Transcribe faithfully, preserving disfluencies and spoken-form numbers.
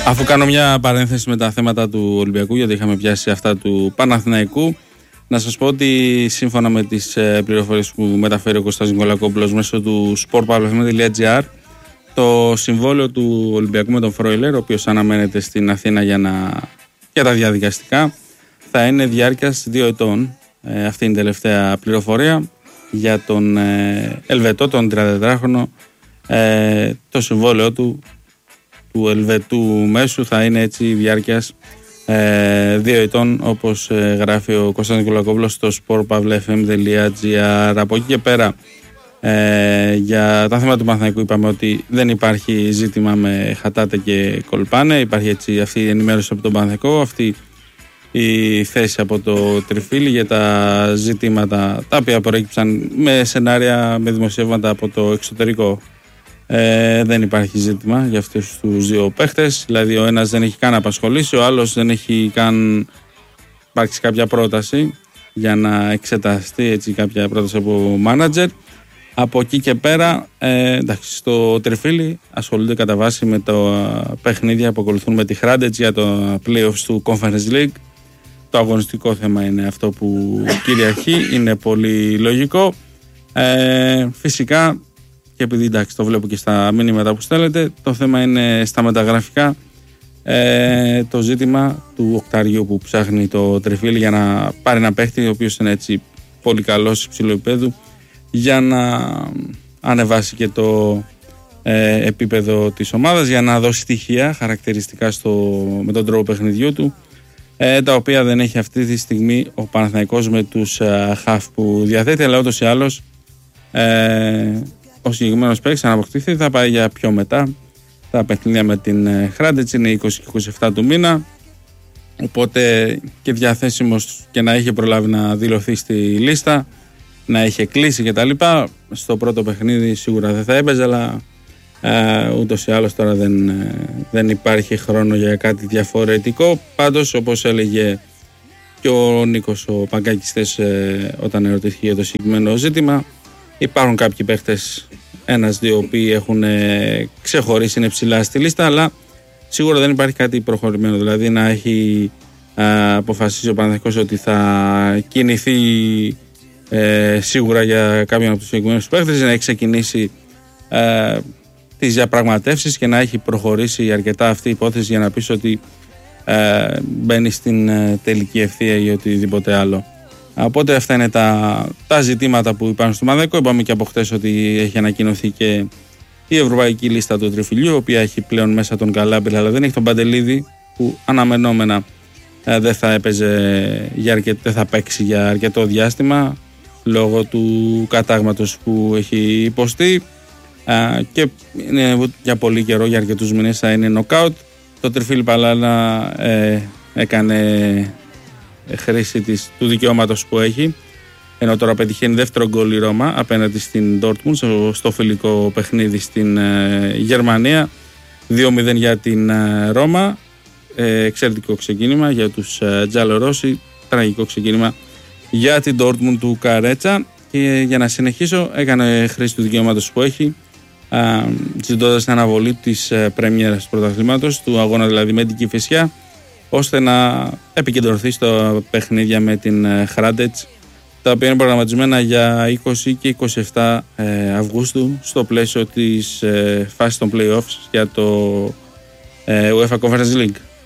Αφού κάνω μια παρένθεση με τα θέματα του Ολυμπιακού, γιατί είχαμε πιάσει αυτά του Παναθηναϊκού, να σας πω ότι σύμφωνα με τις πληροφορίες που μεταφέρει ο Κώστας Νικολακόπουλος μέσω του σπορ παύλα τελεία τζι άρ, το συμβόλαιο του Ολυμπιακού με τον Φρόιλερ, ο οποίος αναμένεται στην Αθήνα για, να... για τα διαδικαστικά, θα είναι διάρκειας δύο ετών. Ε, αυτή είναι η τελευταία πληροφορία για τον ε, Ελβετό, τον τριαντατετράχρονο. Ε, το συμβόλαιο του του Ελβετού μέσου θα είναι έτσι διάρκειας ε, δύο ετών, όπως ε, γράφει ο Κώστας Νικολακόπουλος στο σπορ παύλα εφ εμ τελεία τζι άρ. Από εκεί και πέρα, ε, για τα θέματα του Παναθηναϊκού είπαμε ότι δεν υπάρχει ζήτημα με Χατάτε και Κολπάνε. Υπάρχει έτσι αυτή η ενημέρωση από τον Παναθηναϊκό, αυτή η θέση από το Τριφύλι για τα ζητήματα τα οποία προέκυψαν με σενάρια, με δημοσιεύματα από το εξωτερικό. Ε, δεν υπάρχει ζήτημα για αυτούς τους δύο παίχτες. Δηλαδή ο ένας δεν έχει καν απασχολήσει, ο άλλος δεν έχει καν υπάρξει κάποια πρόταση για να εξεταστεί έτσι κάποια πρόταση από μάνατζερ. Από εκεί και πέρα, ε, εντάξει, στο Τριφύλι ασχολούνται κατά βάση με τα παιχνίδια που ακολουθούν με τη Χράντετς για το playoffs του Conference League. Το αγωνιστικό θέμα είναι αυτό που κυριαρχεί, είναι πολύ λογικό. Ε, φυσικά, και επειδή εντάξει το βλέπω και στα μήνυματα που στέλνετε, το θέμα είναι στα μεταγραφικά, ε, το ζήτημα του οκταριού που ψάχνει το Τριφύλι για να πάρει ένα παίχτη ο οποίος είναι έτσι πολύ καλός υψηλού επίπεδου, για να ανεβάσει και το ε, επίπεδο της ομάδας, για να δώσει στοιχεία χαρακτηριστικά στο, με τον τρόπο παιχνιδιού του, ε, τα οποία δεν έχει αυτή τη στιγμή ο Παναθηναϊκός με τους ε, χαφ που διαθέτει, αλλά ούτως ή άλλως ε, ο συγκεκριμένος παίκτης αν αποκτήθει θα πάει για πιο μετά. Τα παιχνίδια με την Χράντετς είναι είκοσι και είκοσι επτά του μήνα, οπότε και διαθέσιμος και να είχε προλάβει να δηλωθεί στη λίστα, να είχε κλείσει κτλ. Στο πρώτο παιχνίδι σίγουρα δεν θα έπαιζε, αλλά ε, ούτως ή άλλως τώρα δεν, δεν υπάρχει χρόνο για κάτι διαφορετικό. Πάντως, όπως έλεγε και ο Νίκος ο Παγκάκης θες, ε, όταν ερωτήθηκε για το συγκεκριμένο ζήτημα, υπάρχουν κάποιοι παίχτες, ένας-δύο, οποίοι έχουν ε, ξεχωρίσει, είναι ψηλά στη λίστα, αλλά σίγουρα δεν υπάρχει κάτι προχωρημένο. Δηλαδή να έχει ε, αποφασίσει ο Παναθηναϊκός ότι θα κινηθεί ε, σίγουρα για κάποιον από τους συγκεκριμένους παίχτες, να έχει ξεκινήσει ε, τις διαπραγματεύσεις και να έχει προχωρήσει αρκετά αυτή η υπόθεση για να πεις ότι ε, μπαίνει στην ε, τελική ευθεία ή οτιδήποτε άλλο. Οπότε αυτά είναι τα, τα ζητήματα που υπάρχουν στο Παναθηναϊκό. Είπαμε και από χτες ότι έχει ανακοινωθεί και η ευρωπαϊκή λίστα του Τριφυλιού, η οποία έχει πλέον μέσα τον Καλάμπρη, αλλά δεν έχει τον Παντελίδη, που αναμενόμενα ε, δεν θα έπαιζε για αρκετ, δεν θα παίξει για αρκετό διάστημα λόγω του κατάγματος που έχει υποστεί, ε, και είναι για πολύ καιρό, για αρκετούς μήνες θα είναι νοκάουτ. Το Τριφύλι Παλάλα ε, έκανε χρήση της, του δικαιώματος που έχει, ενώ τώρα πετυχαίνει δεύτερο γκολ η Ρώμα απέναντι στην Ντόρτμουντ στο, στο φιλικό παιχνίδι στην ε, Γερμανία. δύο μηδέν για την ε, Ρώμα, ε, εξαιρετικό ξεκίνημα για τους ε, Τζαλορόσι, τραγικό ξεκίνημα για την Ντόρτμουντ του Καρέτσα. Και για να συνεχίσω, έκανε χρήση του δικαιώματος που έχει, ε, ζητώντας την αναβολή της ε, πρέμιερας του πρωταθλήματος, του αγώνα δηλαδή με την Κηφισιά, ώστε να επικεντρωθεί στο παιχνίδια με την Χράντετς, τα οποία είναι προγραμματισμένα για είκοσι και είκοσι επτά Αυγούστου στο πλαίσιο της φάσης των play-offs για το UEFA Conference League.